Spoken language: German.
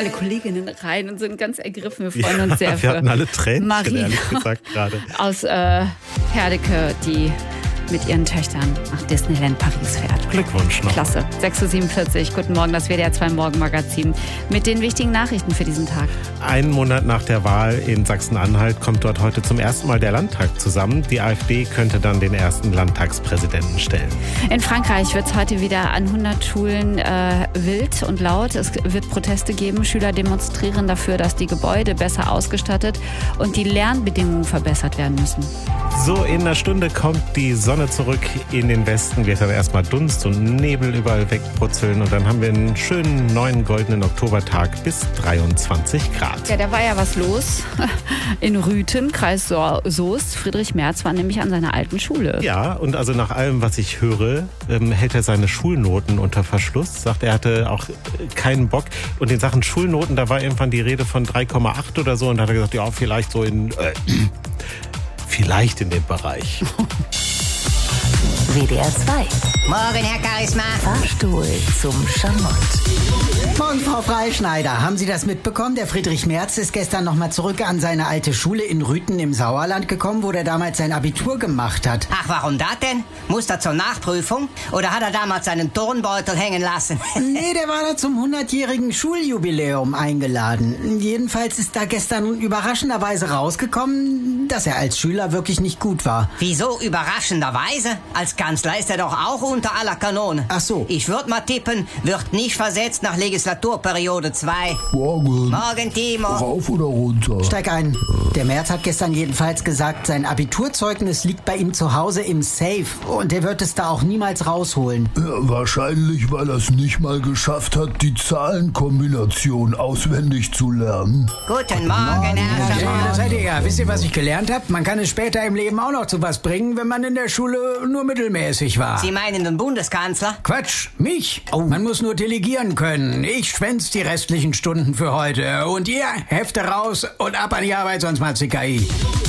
meine Kolleginnen rein und sind ganz ergriffen. Wir freuen uns sehr. Wir hatten alle Tränen, ehrlich gesagt, gerade. Aus Herdecke, die mit ihren Töchtern nach Disneyland Paris fährt. Glückwunsch noch. Klasse. 6.47 Uhr. Guten Morgen, das WDR 2 Morgenmagazin mit den wichtigen Nachrichten für diesen Tag. Einen Monat nach der Wahl in Sachsen-Anhalt kommt dort heute zum ersten Mal der Landtag zusammen. Die AfD könnte dann den ersten Landtagspräsidenten stellen. In Frankreich wird es heute wieder an 100 Schulen wild und laut. Es wird Proteste geben. Schüler demonstrieren dafür, dass die Gebäude besser ausgestattet und die Lernbedingungen verbessert werden müssen. So, in einer Stunde kommt die Sonne zurück in den Westen, wird dann erstmal Dunst und Nebel überall wegbrutzeln und dann haben wir einen schönen neuen goldenen Oktobertag bis 23 Grad. Ja, da war ja was los in Rüthen, Kreis Soest. Friedrich Merz war nämlich an seiner alten Schule. Ja, und also nach allem, was ich höre, hält er seine Schulnoten unter Verschluss. Sagt, er hatte auch keinen Bock. Und in Sachen Schulnoten, da war irgendwann die Rede von 3,8 oder so und da hat er gesagt, ja, vielleicht so vielleicht in dem Bereich. WDR 2. Morgen, Herr Charisma. Fahrstuhl zum Schamott. Morgen, Frau Freischneider. Haben Sie das mitbekommen? Der Friedrich Merz ist gestern nochmal zurück an seine alte Schule in Rüthen im Sauerland gekommen, wo er damals sein Abitur gemacht hat. Ach, warum das denn? Muss er zur Nachprüfung? Oder hat er damals seinen Turnbeutel hängen lassen? Nee, der war da zum 100-jährigen Schuljubiläum eingeladen. Jedenfalls ist da gestern überraschenderweise rausgekommen, dass er als Schüler wirklich nicht gut war. Wieso überraschenderweise? Als Kanzler ist er doch auch unter aller Kanone. Ach so. Ich würde mal tippen, wird nicht versetzt nach Legislaturperiode 2. Morgen. Morgen, Timo. Rauf oder runter? Steig ein. Der Merz hat gestern jedenfalls gesagt, sein Abiturzeugnis liegt bei ihm zu Hause im Safe und er wird es da auch niemals rausholen. Ja, wahrscheinlich, weil er es nicht mal geschafft hat, die Zahlenkombination auswendig zu lernen. Guten Morgen, Herr Ja, Schamott. seid ihr ja. Wisst ihr, was ich gelernt habe? Man kann es später im Leben auch noch zu was bringen, wenn man in der Schule nur mittelmäßig war. Sie meinen den Bundeskanzler? Quatsch, mich. Man muss nur delegieren können. Ich schwänz die restlichen Stunden für heute. Und ihr, Hefte raus und ab an die Arbeit, sonst macht's die KI.